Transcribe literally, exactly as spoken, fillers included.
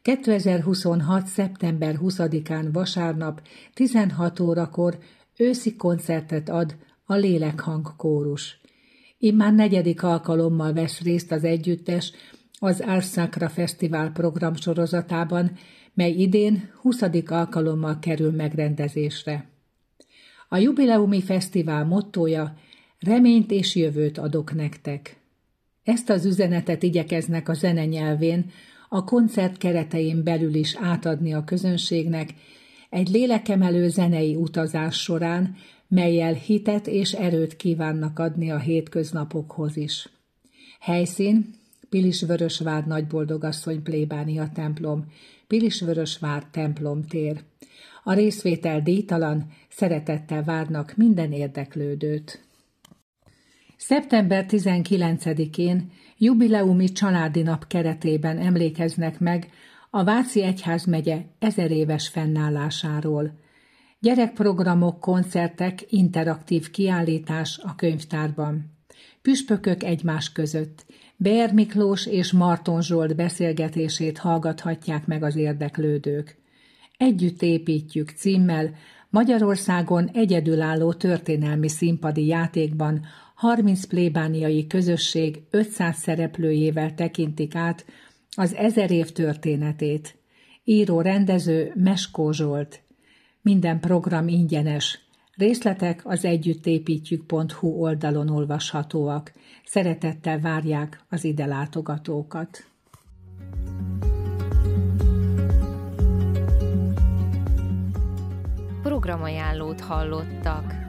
kétezer-huszonhat. szeptember huszadikán vasárnap tizenhat órakor őszi koncertet ad a Lélekhang Kórus. Immár negyedik alkalommal vesz részt az együttes az Ars Sacra Fesztivál programsorozatában, mely idén huszadik alkalommal kerül megrendezésre. A jubileumi fesztivál mottója: reményt és jövőt adok nektek. Ezt az üzenetet igyekeznek a zene nyelvén a koncert keretein belül is átadni a közönségnek egy lélekemelő zenei utazás során, mellyel hitet és erőt kívánnak adni a hétköznapokhoz is. Helyszín: Pilisvörösvár Nagyboldogasszony plébánia templom, Pilisvörösvár templomtér. A részvétel díjtalan, szeretettel várnak minden érdeklődőt. szeptember tizenkilencedikén jubileumi családi nap keretében emlékeznek meg a Váci Egyházmegye ezer éves fennállásáról. Gyerekprogramok, koncertek, interaktív kiállítás a könyvtárban. Püspökök egymás között. Beer Miklós és Marton Zsolt beszélgetését hallgathatják meg az érdeklődők. Együtt építjük címmel Magyarországon egyedülálló történelmi színpadi játékban harminc plébániai közösség ötszáz szereplőjével tekintik át az ezer év történetét. Író-rendező Meskó Zsolt. Minden program ingyenes. Részletek az együttépítjük pont hu oldalon olvashatóak. Szeretettel várják az ide látogatókat. Programajánlót hallottak.